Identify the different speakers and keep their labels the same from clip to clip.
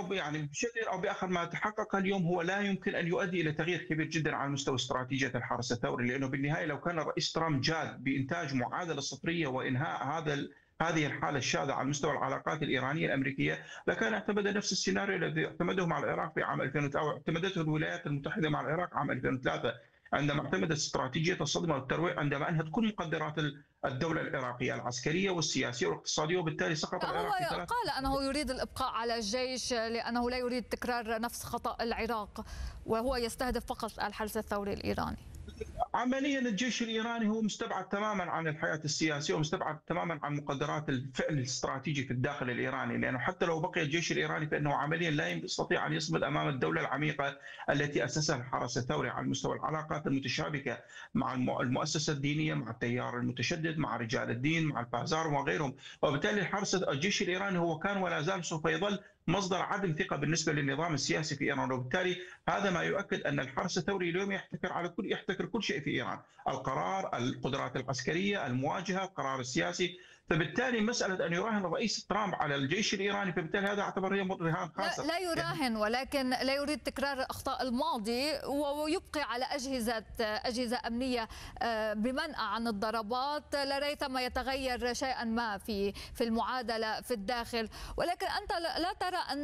Speaker 1: يعني بشكل او باخر ما تحقق اليوم هو لا يمكن ان يؤدي الى تغيير كبير جدا على مستوى استراتيجيه الحرس الثوري، لانه بالنهايه لو كان الرئيس ترامب جاد بانتاج معادله صفريه وانهاء هذه الحاله الشاذه على مستوى العلاقات الايرانيه الامريكيه، لكان اعتمد نفس السيناريو الذي اعتمده مع العراق في عام 2000 او اعتمدته الولايات المتحده مع العراق عام 2003، عندما اعتمدت استراتيجيه الصدمه والترويع، عندما انهت كل مقدرات الدوله العراقيه العسكريه والسياسيه والاقتصاديه، وبالتالي سقط
Speaker 2: هو
Speaker 1: العراق في ثلاث.
Speaker 2: قال أنه يريد الإبقاء على الجيش لأنه لا يريد تكرار نفس خطأ العراق، وهو يستهدف فقط الحرس الثوري الإيراني.
Speaker 1: عمليا الجيش الايراني هو مستبعد تماما عن الحياه السياسيه ومستبعد تماما عن مقدرات الفعل الاستراتيجي في الداخل الايراني، لانه حتى لو بقي الجيش الايراني فانه عمليا لا يستطيع ان يصمد امام الدوله العميقه التي اسسها الحرس الثوري على مستوى العلاقات المتشابكه مع المؤسسه الدينيه، مع التيار المتشدد، مع رجال الدين، مع البازار وغيرهم، وبالتالي الجيش الايراني هو كان ولا زال سوف يظل مصدر عدم ثقه بالنسبه للنظام السياسي في ايران، وبالتالي هذا ما يؤكد ان الحرس الثوري اليوم يحتكر كل شيء في ايران، القرار، القدرات العسكريه، المواجهه، القرار السياسي، فبالتالي مساله ان يراهن الرئيس ترامب على الجيش الايراني فبالتالي هذا اعتبر هي رهان خاسر.
Speaker 2: لا يراهن، ولكن لا يريد تكرار اخطاء الماضي ويبقي على اجهزه امنيه بمنأى عن الضربات لريثما يتغير شيئا ما في المعادله في الداخل. ولكن انت لا ترى ان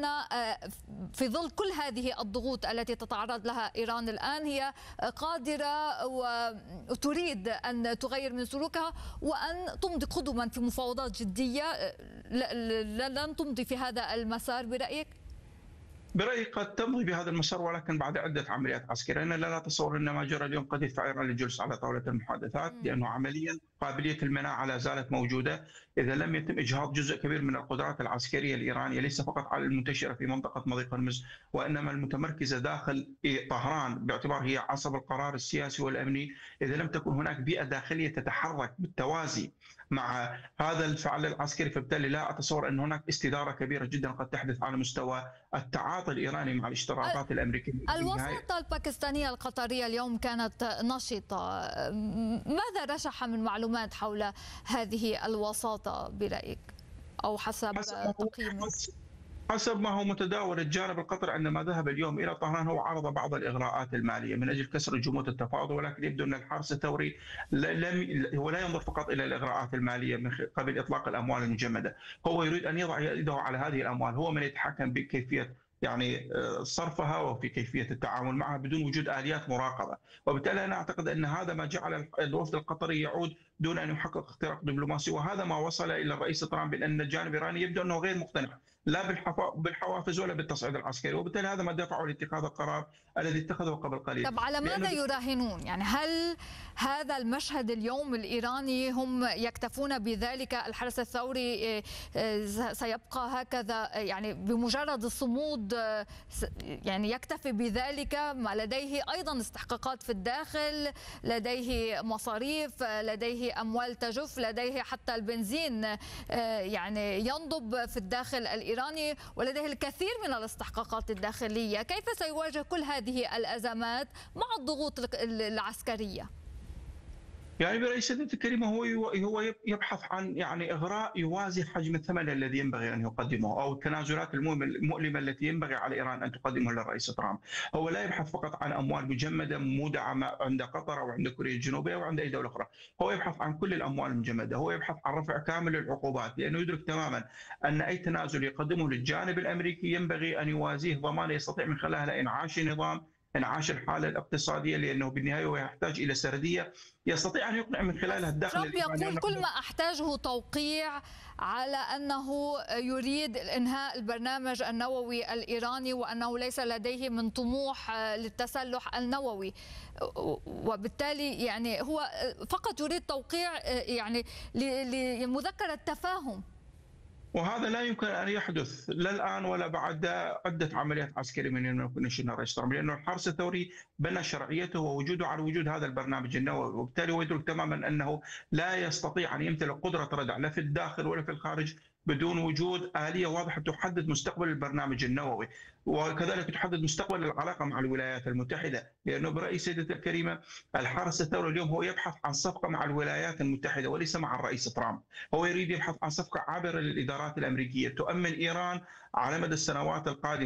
Speaker 2: في ظل كل هذه الضغوط التي تتعرض لها ايران الان هي قادره وتريد ان تغير من سلوكها وان تمضي قدما في مفاوضات جديه لن تمضي في هذا المسار برأيك؟
Speaker 1: برأيي قد تمضي بهذا المسار ولكن بعد عدة عمليات عسكرية. أنا لا أتصور أن ما جرى اليوم قد يدفع إيران للجلوس على طاولة المحادثات، لأنه عمليا قابلية المناعة لا زالت موجودة. إذا لم يتم إجهاض جزء كبير من القدرات العسكرية الإيرانية ليس فقط على المنتشرة في منطقة مضيق هرمز وإنما المتمركزة داخل طهران باعتبار هي عصب القرار السياسي والأمني، إذا لم تكن هناك بيئة داخلية تتحرك بالتوازي مع هذا الفعل العسكري فبالتالي لا أتصور أن هناك استدارة كبيرة جدا قد تحدث على مستوى التعاطي الإيراني مع الاشتراطات الأمريكية.
Speaker 2: الوساطة الباكستانية القطرية اليوم كانت نشطة، ماذا رشح من معلومات حول هذه الوساطة برأيك أو حسب تقييمك؟
Speaker 1: حسب ما هو متداول الجانب القطري عندما ذهب اليوم الى طهران هو عرض بعض الاغراءات الماليه من اجل كسر جمود التفاوض، ولكن يبدو ان الحرس الثوري هو لا ينظر فقط الى الاغراءات الماليه من قبل اطلاق الاموال المجمده، هو يريد ان يضع يده على هذه الاموال، هو من يتحكم بكيفيه يعني صرفها وفي كيفيه التعامل معها بدون وجود اليات مراقبه، وبالتالي انا اعتقد ان هذا ما جعل الوفد القطري يعود دون ان يحقق اختراق دبلوماسي، وهذا ما وصل الى الرئيس ترامب بان الجانب الايراني يبدو انه غير مقتنع لا بالحوافز ولا بالتصعيد العسكري، وبالتالي هذا ما دفعه لاتخاذ القرار الذي اتخذه قبل قليل.
Speaker 2: طب على ماذا يراهنون؟ يعني هل هذا المشهد اليوم الإيراني هم يكتفون بذلك؟ الحرس الثوري سيبقى هكذا يعني بمجرد الصمود يعني يكتفي بذلك؟ ما لديه أيضا استحقاقات في الداخل، لديه مصاريف، لديه أموال تجف، لديه حتى البنزين يعني ينضب في الداخل الإيراني، ولديه الكثير من الاستحقاقات الداخلية. كيف سيواجه كل هذه الأزمات مع الضغوط العسكرية؟
Speaker 1: يعني برأي سيدتي الكريمة هو يبحث عن يعني إغراء يوازي حجم الثمن الذي ينبغي أن يقدمه أو التنازلات المؤلمة التي ينبغي على إيران أن تقدمها للرئيس ترامب. هو لا يبحث فقط عن أموال مجمدة مدعمة عند قطر أو عند كوريا الجنوبية أو عند أي دولة أخرى، هو يبحث عن كل الأموال المجمدة، هو يبحث عن رفع كامل العقوبات، لأنه يدرك تماما أن أي تنازل يقدمه للجانب الأمريكي ينبغي أن يوازيه ضمان يستطيع من خلالها انعاش الحالة الاقتصادية، لأنه بالنهاية هو يحتاج إلى سردية يستطيع أن يقنع من خلالها الداخل
Speaker 2: ترامب يقول كل ما أحتاجه توقيع على أنه يريد إنهاء البرنامج النووي الإيراني وأنه ليس لديه من طموح للتسلح النووي، وبالتالي يعني هو فقط يريد توقيع يعني لمذكرة تفاهم.
Speaker 1: وهذا لا يمكن ان يحدث لا الان ولا بعد عده عمليات عسكريه من يمكن ينشئها الرئيس ترامب، لانه الحرس الثوري بنى شرعيته ووجوده على وجود هذا البرنامج النووي، وبالتالي هو يدرك تماما انه لا يستطيع ان يمتلك قدره ردع لا في الداخل ولا في الخارج بدون وجود آلية واضحة تحدد مستقبل البرنامج النووي، وكذلك تحدد مستقبل العلاقة مع الولايات المتحدة، لأنه برأي سيدتي الكريمة الحرس الثوري اليوم هو يبحث عن صفقة مع الولايات المتحدة وليس مع الرئيس ترامب، هو يريد يبحث عن صفقة عابرة للإدارات الأمريكية تؤمن إيران على مدى السنوات القادمة.